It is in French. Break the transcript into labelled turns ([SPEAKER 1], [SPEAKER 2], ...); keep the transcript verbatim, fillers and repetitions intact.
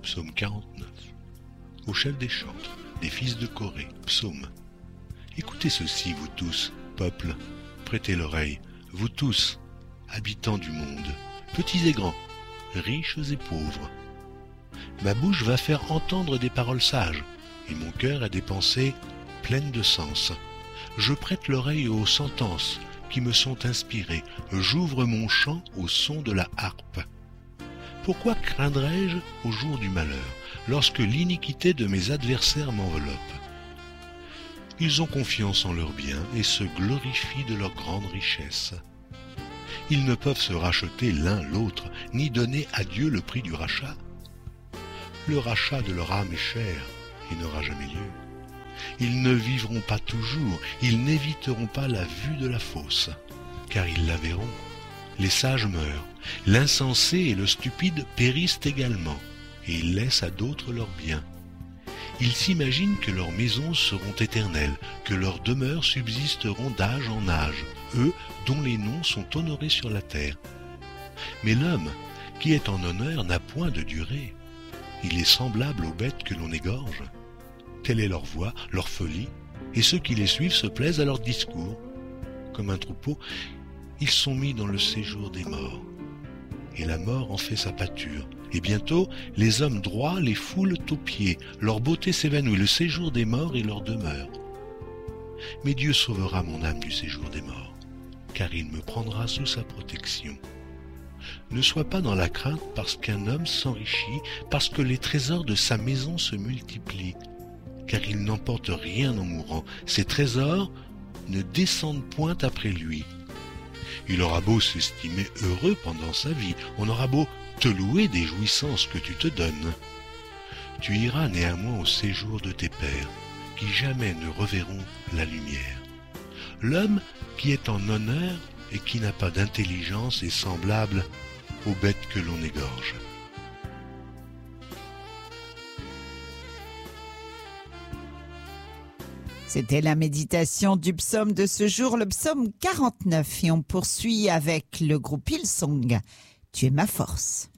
[SPEAKER 1] Psaume quarante-neuf. Au chef des chantres, des fils de Corée, psaume. Écoutez ceci, vous tous, peuple, prêtez l'oreille, vous tous, habitants du monde, petits et grands, riches et pauvres. Ma bouche va faire entendre des paroles sages, et mon cœur a des pensées pleines de sens. Je prête l'oreille aux sentences qui me sont inspirées, j'ouvre mon chant au son de la harpe. Pourquoi craindrais-je au jour du malheur, lorsque l'iniquité de mes adversaires m'enveloppe? Ils ont confiance en leurs biens et se glorifient de leur grande richesse. Ils ne peuvent se racheter l'un l'autre, ni donner à Dieu le prix du rachat. Le rachat de leur âme est cher et n'aura jamais lieu. Ils ne vivront pas toujours, ils n'éviteront pas la vue de la fosse, car ils la verront. Les sages meurent, l'insensé et le stupide périssent également, et ils laissent à d'autres leurs biens. Ils s'imaginent que leurs maisons seront éternelles, que leurs demeures subsisteront d'âge en âge, eux dont les noms sont honorés sur la terre. Mais l'homme qui est en honneur n'a point de durée. Il est semblable aux bêtes que l'on égorge. Telle est leur voix, leur folie, et ceux qui les suivent se plaisent à leur discours. Comme un troupeau, ils sont mis dans le séjour des morts. Et la mort en fait sa pâture. Et bientôt, les hommes droits les foulent aux pieds. Leur beauté s'évanouit, le séjour des morts est leur demeure. Mais Dieu sauvera mon âme du séjour des morts, car il me prendra sous sa protection. Ne sois pas dans la crainte parce qu'un homme s'enrichit, parce que les trésors de sa maison se multiplient, car il n'emporte rien en mourant. Ses trésors ne descendent point après lui. Il aura beau s'estimer heureux pendant sa vie, on aura beau te louer des jouissances que tu te donnes. Tu iras néanmoins au séjour de tes pères, qui jamais ne reverront la lumière. L'homme qui est en honneur et qui n'a pas d'intelligence est semblable aux bêtes que l'on égorge.
[SPEAKER 2] C'était la méditation du psaume de ce jour, le psaume quarante-neuf. Et on poursuit avec le groupe Hillsong. Tu es ma force.